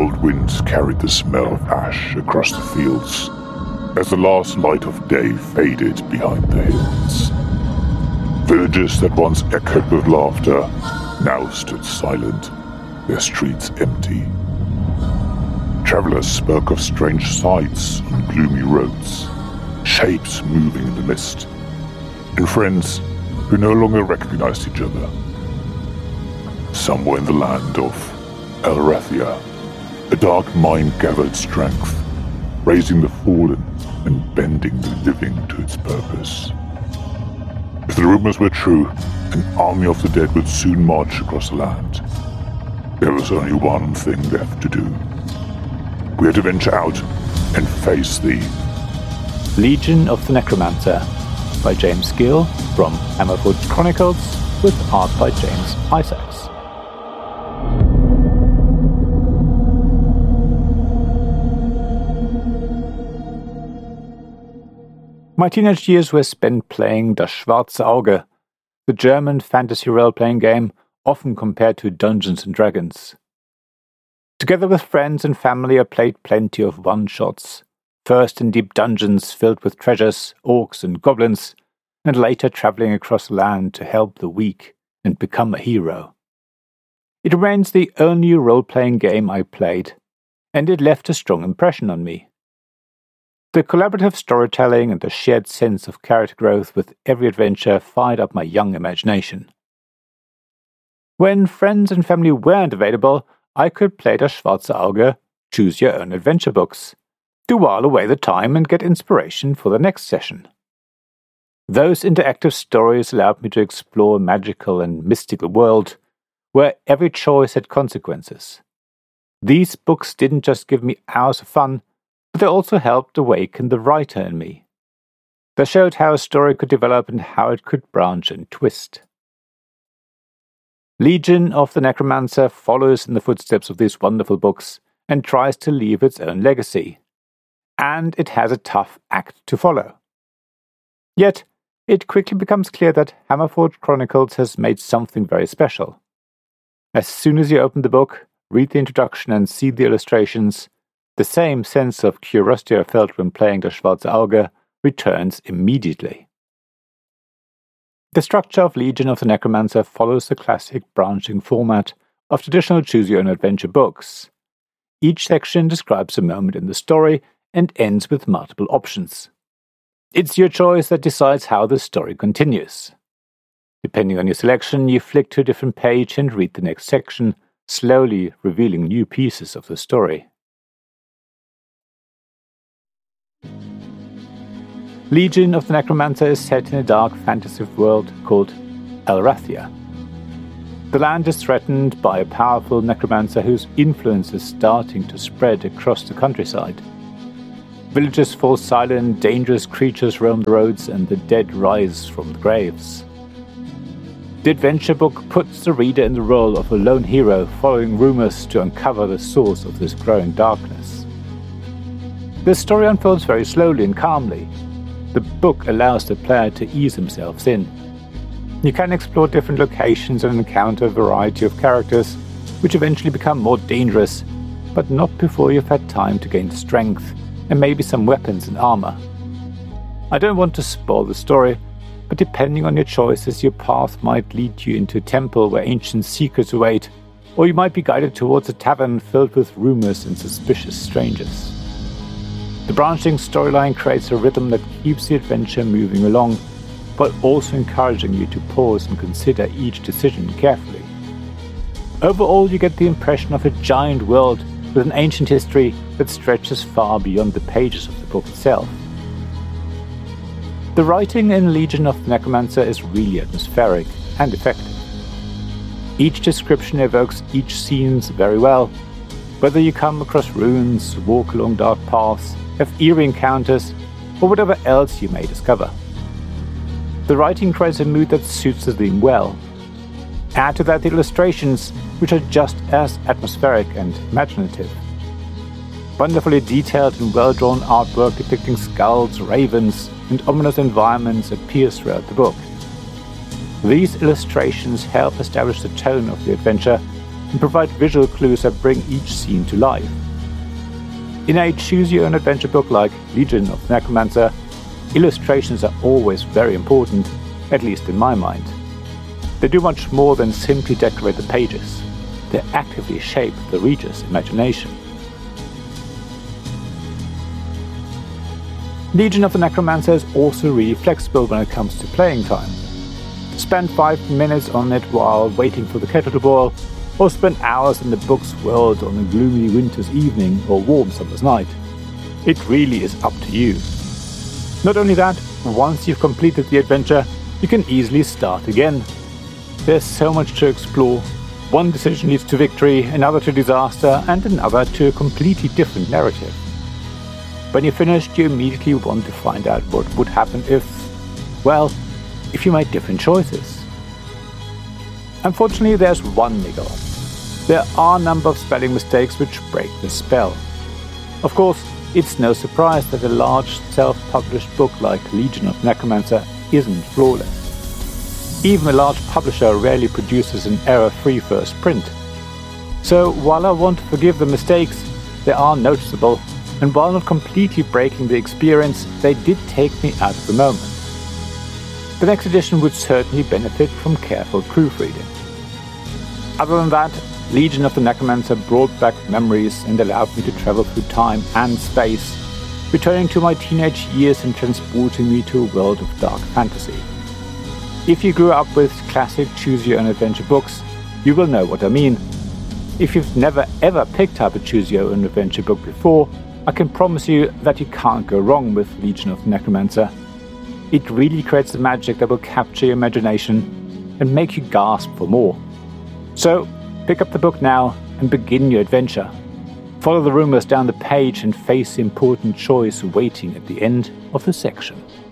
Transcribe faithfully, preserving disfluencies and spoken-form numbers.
cold winds carried the smell of ash across the fields as the last light of day faded behind the hills. Villages that once echoed with laughter now stood silent, their streets empty. Travelers spoke of strange sights on gloomy roads, shapes moving in the mist, and friends who no longer recognized each other. Somewhere in the land of Elrathia, a dark mind gathered strength, raising the fallen and bending the living to its purpose. If the rumors were true, an army of the dead would soon march across the land. There was only one thing left to do. We had to venture out and face the Legion of the Necromancer by James Gill from Hammerforge Chronicles, with art by James Isaacs. My teenage years were spent playing Das Schwarze Auge, the German fantasy role-playing game often compared to Dungeons and Dragons. Together with friends and family, I played plenty of one-shots, first in deep dungeons filled with treasures, orcs and goblins, and later travelling across the land to help the weak and become a hero. It remains the only role-playing game I played, and it left a strong impression on me. The collaborative storytelling and the shared sense of character growth with every adventure fired up my young imagination. When friends and family weren't available, I could play Das Schwarze Auge, choose your own adventure books, to while away the time and get inspiration for the next session. Those interactive stories allowed me to explore a magical and mystical world, where every choice had consequences. These books didn't just give me hours of fun, but they also helped awaken the writer in me. They showed how a story could develop and how it could branch and twist. Legion of the Necromancer follows in the footsteps of these wonderful books and tries to leave its own legacy. And it has a tough act to follow. Yet, it quickly becomes clear that Hammerforge Chronicles has made something very special. As soon as you open the book, read the introduction and see the illustrations, the same sense of curiosity I felt when playing Das Schwarze Auge returns immediately. The structure of Legion of the Necromancer follows the classic branching format of traditional choose-your-own-adventure books. Each section describes a moment in the story and ends with multiple options. It's your choice that decides how the story continues. Depending on your selection, you flick to a different page and read the next section, slowly revealing new pieces of the story. Legion of the Necromancer is set in a dark fantasy world called Elrathia. The land is threatened by a powerful necromancer whose influence is starting to spread across the countryside. Villages fall silent, dangerous creatures roam the roads, and the dead rise from the graves. The adventure book puts the reader in the role of a lone hero following rumors to uncover the source of this growing darkness. The story unfolds very slowly and calmly. The book allows the player to ease themselves in. You can explore different locations and encounter a variety of characters, which eventually become more dangerous, but not before you've had time to gain strength and maybe some weapons and armor. I don't want to spoil the story, but depending on your choices, your path might lead you into a temple where ancient secrets await, or you might be guided towards a tavern filled with rumors and suspicious strangers. The branching storyline creates a rhythm that keeps the adventure moving along, but also encouraging you to pause and consider each decision carefully. Overall, you get the impression of a giant world with an ancient history that stretches far beyond the pages of the book itself. The writing in Legion of the Necromancer is really atmospheric and effective. Each description evokes each scene very well, whether you come across ruins, walk along dark paths, have eerie encounters, or whatever else you may discover. The writing creates a mood that suits the theme well. Add to that the illustrations, which are just as atmospheric and imaginative. Wonderfully detailed and well-drawn artwork depicting skulls, ravens, and ominous environments appears throughout the book. These illustrations help establish the tone of the adventure and provide visual clues that bring each scene to life. In a choose-your-own-adventure book like Legion of the Necromancer, illustrations are always very important, at least in my mind. They do much more than simply decorate the pages. They actively shape the reader's imagination. Legion of the Necromancer is also really flexible when it comes to playing time. Spend five minutes on it while waiting for the kettle to boil, or spend hours in the book's world on a gloomy winter's evening or warm summer's night. It really is up to you. Not only that, once you've completed the adventure, you can easily start again. There's so much to explore. One decision leads to victory, another to disaster, and another to a completely different narrative. When you're finished, you immediately want to find out what would happen if, well, if you made different choices. Unfortunately, there's one niggle. There are a number of spelling mistakes which break the spell. Of course, it's no surprise that a large self-published book like Legion of Necromancer isn't flawless. Even a large publisher rarely produces an error-free first print. So while I want to forgive the mistakes, they are noticeable, and while not completely breaking the experience, they did take me out of the moment. The next edition would certainly benefit from careful proofreading. Other than that, Legion of the Necromancer brought back memories and allowed me to travel through time and space, returning to my teenage years and transporting me to a world of dark fantasy. If you grew up with classic choose-your-own-adventure books, you will know what I mean. If you've never ever picked up a choose-your-own-adventure book before, I can promise you that you can't go wrong with Legion of the Necromancer. It really creates the magic that will capture your imagination and make you gasp for more. So, pick up the book now and begin your adventure. Follow the rumors down the page and face the important choice waiting at the end of the section.